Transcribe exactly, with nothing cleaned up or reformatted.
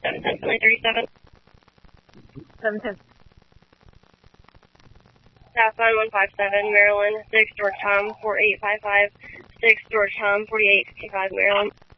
seven ten, three thirty-seven. seven ten. Pathfinder one five seven, Maryland, six George Tom, four eight five five, six George Tom, forty-eight fifty-five, Maryland.